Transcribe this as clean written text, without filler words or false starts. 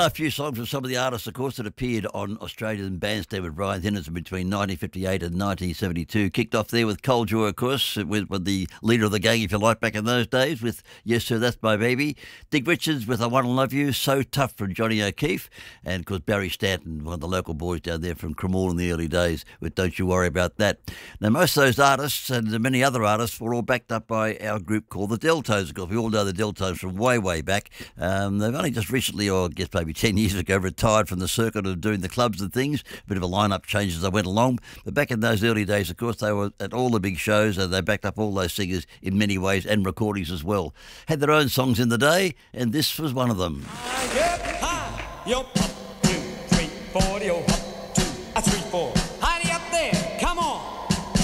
A few songs from some of the artists, of course, that appeared on Australian Bandstand with Brian Henderson between 1958 and 1972. Kicked off there with Cold Joy, of course, with the leader of the gang, if you like, back in those days, with Yes Sir, That's My Baby. Dick Richards with I Want to Love You, So Tough from Johnny O'Keefe. And, of course, Barry Stanton, one of the local boys down there from Cremorne in the early days, with Don't You Worry About That. Now, most of those artists and many other artists were all backed up by our group called the Deltones. Of course, we all know the Deltones from way, way back. They've only just recently, or I guess maybe 10 years ago, retired from the circuit of doing the clubs and things. A bit of a lineup change as I went along. But back in those early days, of course, they were at all the big shows and they backed up all those singers in many ways and recordings as well. Had their own songs in the day, and this was one of them. Your papa